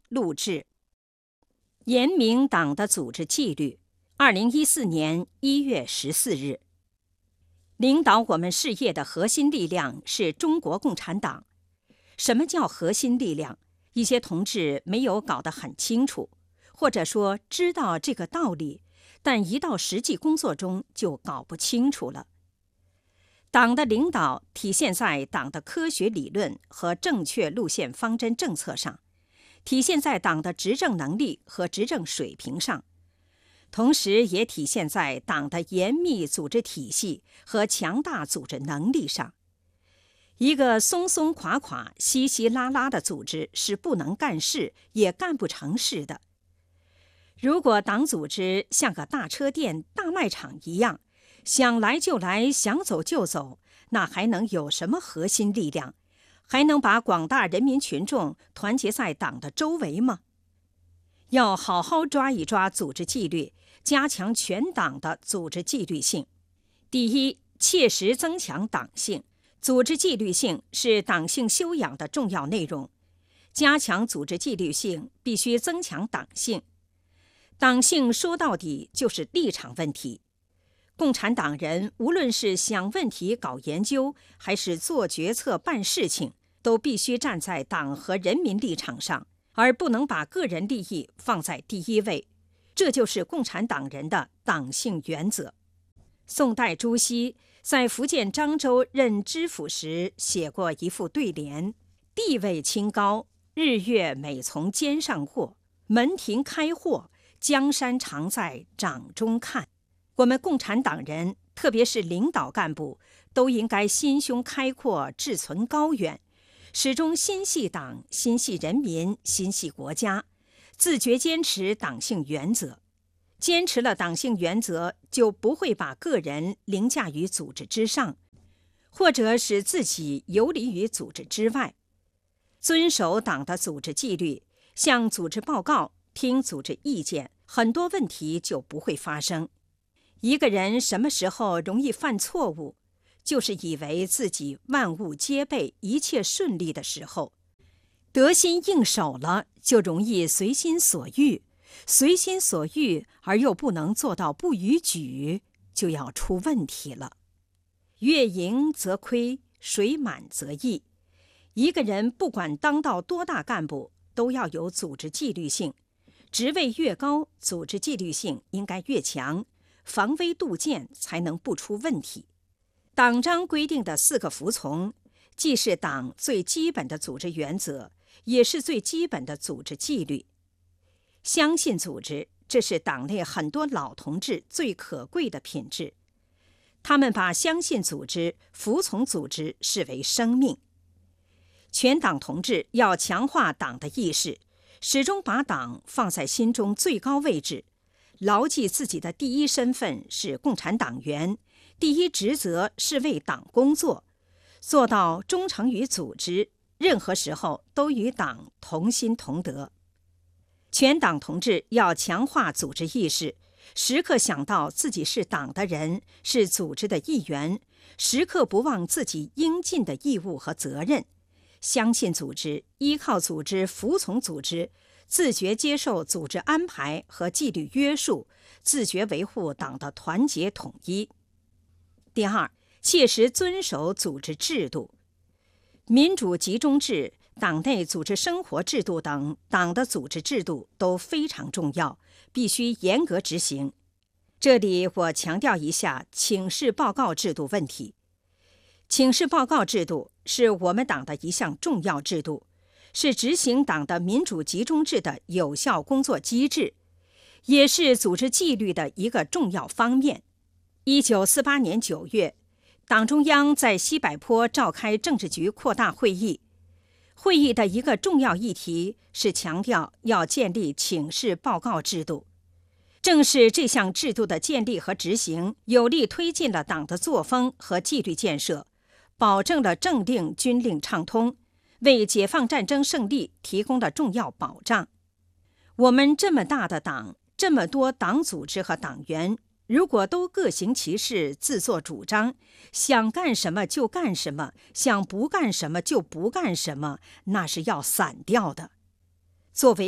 录制。严明党的组织纪律。2014年1月14日。领导我们事业的核心力量是中国共产党。什么叫核心力量？一些同志没有搞得很清楚，或者说知道这个道理，但一到实际工作中就搞不清楚了。党的领导体现在党的科学理论和正确路线方针政策上，体现在党的执政能力和执政水平上，同时也体现在党的严密组织体系和强大组织能力上。一个松松垮垮、稀稀拉拉的组织是不能干事，也干不成事的。如果党组织像个大车店、大卖场一样，想来就来，想走就走，那还能有什么核心力量？还能把广大人民群众团结在党的周围吗？要好好抓一抓组织纪律，加强全党的组织纪律性。第一，切实增强党性。组织纪律性是党性修养的重要内容。加强组织纪律性，必须增强党性。党性说到底就是立场问题。共产党人无论是想问题、搞研究，还是做决策、办事情，都必须站在党和人民立场上，而不能把个人利益放在第一位。这就是共产党人的党性原则。宋代朱熹在福建漳州任知府时写过一副对联：地位清高，日月每从肩上过，门庭开豁，江山常在掌中看。我们共产党人，特别是领导干部，都应该心胸开阔，志存高远，始终心系党、心系人民、心系国家，自觉坚持党性原则。坚持了党性原则，就不会把个人凌驾于组织之上，或者使自己游离于组织之外。遵守党的组织纪律，向组织报告，听组织意见，很多问题就不会发生。一个人什么时候容易犯错误，就是以为自己万物皆备，一切顺利的时候。得心应手了，就容易随心所欲。随心所欲而又不能做到不逾矩，就要出问题了。月盈则亏，水满则溢。一个人不管当到多大干部，都要有组织纪律性。职位越高，组织纪律性应该越强，防微杜渐才能不出问题。党章规定的4个服从，既是党最基本的组织原则，也是最基本的组织纪律。相信组织，这是党内很多老同志最可贵的品质。他们把相信组织、服从组织视为生命。全党同志要强化党的意识，始终把党放在心中最高位置，牢记自己的第一身份是共产党员，第一职责是为党工作，做到忠诚于组织，任何时候都与党同心同德。全党同志要强化组织意识，时刻想到自己是党的人，是组织的一员，时刻不忘自己应尽的义务和责任，相信组织，依靠组织，服从组织，自觉接受组织安排和纪律约束，自觉维护党的团结统一。第二，切实遵守组织制度。民主集中制、党内组织生活制度等党的组织制度都非常重要，必须严格执行。这里我强调一下请示报告制度问题。请示报告制度是我们党的一项重要制度，是执行党的民主集中制的有效工作机制，也是组织纪律的一个重要方面。1948年9月，党中央在西柏坡召开政治局扩大会议。会议的一个重要议题是强调要建立请示报告制度。正是这项制度的建立和执行，有力推进了党的作风和纪律建设，保证了政令军令畅通，为解放战争胜利提供了重要保障。我们这么大的党，这么多党组织和党员，如果都各行其事，自作主张，想干什么就干什么，想不干什么就不干什么，那是要散掉的。作为